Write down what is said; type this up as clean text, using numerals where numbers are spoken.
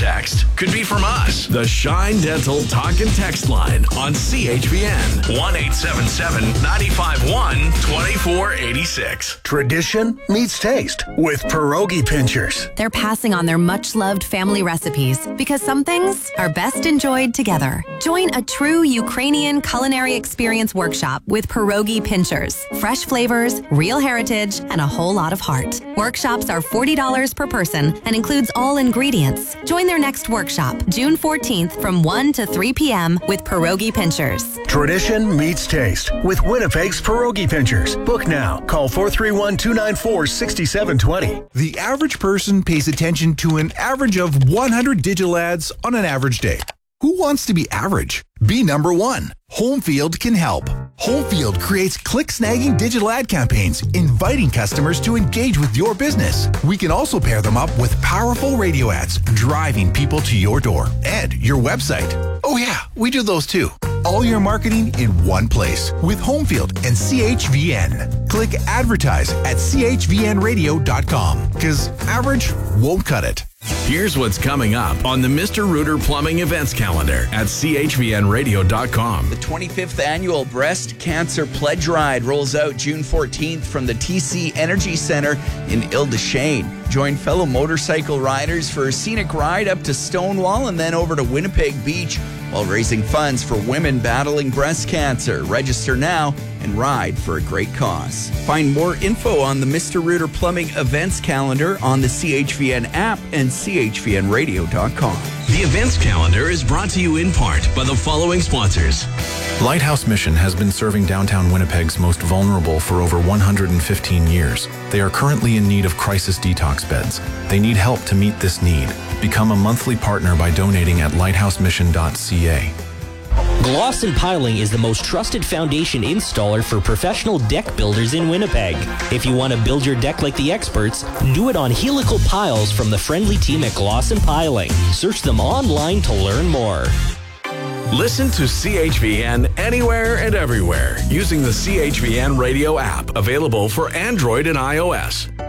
text could be from us. The Shine Dental Talk and Text line on CHVN 1-877-951-2486. Tradition meets taste with Pierogi Pinchers. They're passing on their much-loved family recipes because some things are best enjoyed together. Join a true Ukrainian culinary experience workshop with Pierogi Pinchers. Fresh flavors, real heritage, and a whole lot of heart. Workshops are $40 per person and includes all ingredients. Join their next workshop, June 14th from 1 to 3 p.m. with Pierogi Pinchers. Tradition meets taste with Winnipeg's Pierogi Pinchers. Book now. Call 431-294-6720. The average person pays attention to an average of 100 digital ads on an average day. Who wants to be average? Be number one. Homefield can help. Homefield creates click-snagging digital ad campaigns, inviting customers to engage with your business. We can also pair them up with powerful radio ads, driving people to your door and your website. Oh yeah, we do those too. All your marketing in one place with Homefield and CHVN. Click advertise at chvnradio.com because average won't cut it. Here's what's coming up on the Mr. Rooter Plumbing events calendar at chvnradio.com. The 25th annual Breast Cancer Pledge Ride rolls out June 14th from the TC Energy Center in Ile-des-Chênes. Join fellow motorcycle riders for a scenic ride up to Stonewall and then over to Winnipeg Beach while raising funds for women battling breast cancer. Register now and ride for a great cause. Find more info on the Mr. Rooter Plumbing events calendar on the CHVN app and chvnradio.com. The events calendar is brought to you in part by the following sponsors. Lighthouse Mission has been serving downtown Winnipeg's most vulnerable for over 115 years. They are currently in need of crisis detox beds. They need help to meet this need. Become a monthly partner by donating at lighthousemission.ca. Glosson Piling is the most trusted foundation installer for professional deck builders in Winnipeg. If you want to build your deck like the experts, do it on helical piles from the friendly team at Glosson Piling. Search them online to learn more. Listen to CHVN anywhere and everywhere using the CHVN radio app, available for Android and iOS.